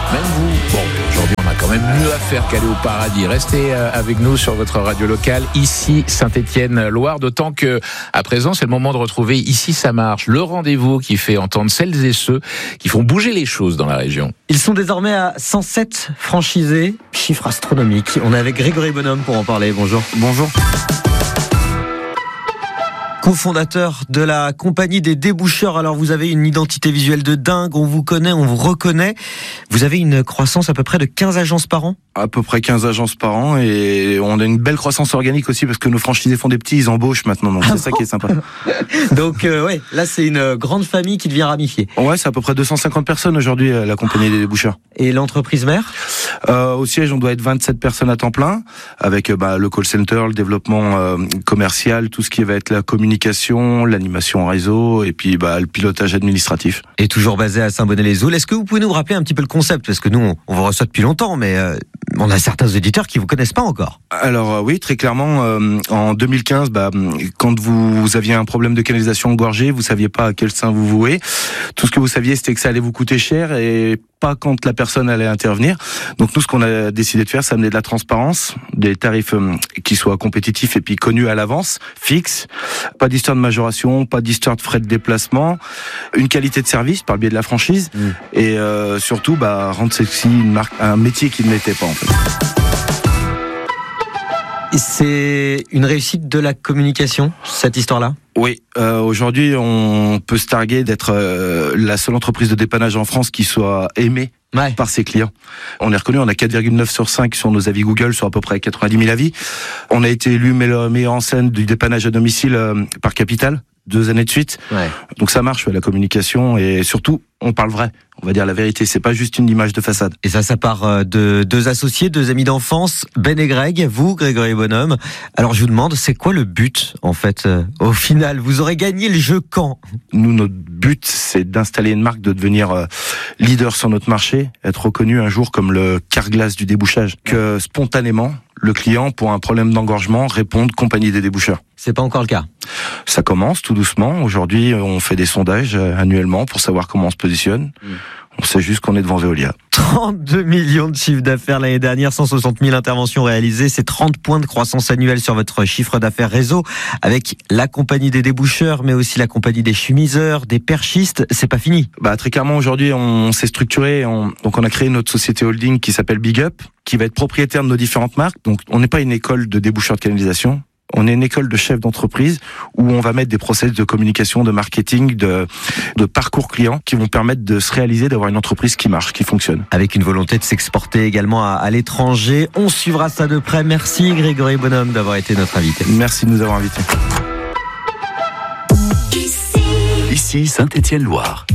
Même vous. Bon, aujourd'hui, on a quand même mieux à faire qu'aller au paradis. Restez avec nous sur votre radio locale, ici Saint-Étienne-Loire, d'autant que, à présent, c'est le moment de retrouver Ici ça marche, le rendez-vous qui fait entendre celles et ceux qui font bouger les choses dans la région. Ils sont désormais à 107 franchisés, chiffre astronomique. On est avec Grégory Bonhomme pour en parler. Bonjour. Bonjour. Co-fondateur de la compagnie des déboucheurs. Alors vous avez une identité visuelle de dingue, on vous connaît, on vous reconnaît. Vous avez une croissance à peu près de 15 agences par an ? À peu près 15 agences par an et on a une belle croissance organique aussi parce que nos franchisés font des petits, ils embauchent maintenant, donc c'est ça qui est sympa. Donc ouais, là c'est une grande famille qui devient ramifiée. Ouais, c'est à peu près 250 personnes aujourd'hui la compagnie des déboucheurs. Et l'entreprise mère ? Au siège, on doit être 27 personnes à temps plein avec le call center, le développement commercial, tout ce qui va être la communication, l'animation en réseau et puis le pilotage administratif. Et toujours basé à Saint-Bonnet-les-Oules. Est-ce que vous pouvez nous rappeler un petit peu le concept ? Parce que nous, on vous reçoit depuis longtemps, mais on a certains auditeurs qui vous connaissent pas encore. Alors oui, très clairement, en 2015, quand vous aviez un problème de canalisation engorgée, vous saviez pas à quel sein vous vouer. Tout ce que vous saviez, c'était que ça allait vous coûter cher et pas quand la personne allait intervenir. Donc nous, ce qu'on a décidé de faire, c'est amener de la transparence, des tarifs qui soient compétitifs et puis connus à l'avance, fixes, pas d'histoire de majoration, pas d'histoire de frais de déplacement, une qualité de service par le biais de la franchise et surtout rendre sexy une marque, un métier qui ne l'était pas en fait. C'est une réussite de la communication, cette histoire-là ? Oui, aujourd'hui, on peut se targuer d'être la seule entreprise de dépannage en France qui soit aimée par ses clients. On est reconnu, on a 4,9 sur 5 sur nos avis Google, sur à peu près 90 000 avis. On a été élu meilleur en scène du dépannage à domicile par Capital, 2 années de suite. Ouais. Donc ça marche, la communication, et surtout, on parle vrai. On va dire la vérité, c'est pas juste une image de façade. Et ça part de 2 associés, 2 amis d'enfance, Ben et Greg, vous, Grégory Bonhomme. Alors je vous demande, c'est quoi le but, en fait, au final ? Vous aurez gagné le jeu quand ? Nous, notre but, c'est d'installer une marque, de devenir leader sur notre marché, être reconnu un jour comme le Carglass du débouchage. Que spontanément, le client, pour un problème d'engorgement, réponde compagnie des déboucheurs. C'est pas encore le cas. Ça commence tout doucement. Aujourd'hui, on fait des sondages annuellement pour savoir comment on se positionne. On sait juste qu'on est devant Veolia. 32 millions de chiffre d'affaires l'année dernière, 160 000 interventions réalisées, c'est 30 points de croissance annuelle sur votre chiffre d'affaires réseau, avec la compagnie des déboucheurs, mais aussi la compagnie des chemiseurs, des perchistes. C'est pas fini. Très clairement, aujourd'hui, on s'est structuré. Donc, on a créé notre société holding qui s'appelle Big Up, qui va être propriétaire de nos différentes marques. Donc, on n'est pas une école de déboucheurs de canalisation. On est une école de chefs d'entreprise où on va mettre des process de communication, de marketing, de parcours client qui vont permettre de se réaliser, d'avoir une entreprise qui marche, qui fonctionne. Avec une volonté de s'exporter également à l'étranger. On suivra ça de près. Merci Grégory Bonhomme d'avoir été notre invité. Merci de nous avoir invités. Ici Saint-Étienne-Loire.